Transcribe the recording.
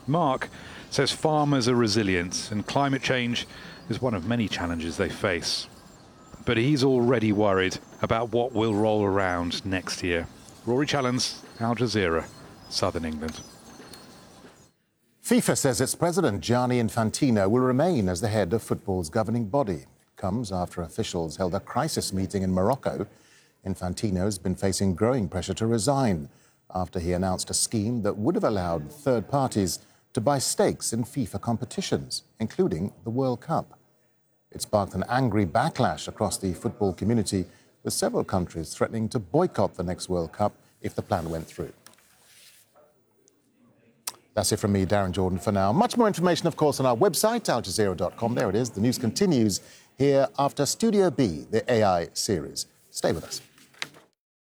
Mark says farmers are resilient and climate change is one of many challenges they face. But he's already worried about what will roll around next year. Rory Challens, Al Jazeera, Southern England. FIFA says its president, Gianni Infantino, will remain as the head of football's governing body. It comes after officials held a crisis meeting in Morocco. Infantino has been facing growing pressure to resign after he announced a scheme that would have allowed third parties to buy stakes in FIFA competitions, including the World Cup. It sparked an angry backlash across the football community, with several countries threatening to boycott the next World Cup if the plan went through. That's it from me, Darren Jordan, for now. Much more information, of course, on our website, aljazeera.com. There it is. The news continues here after Studio B, the AI series. Stay with us.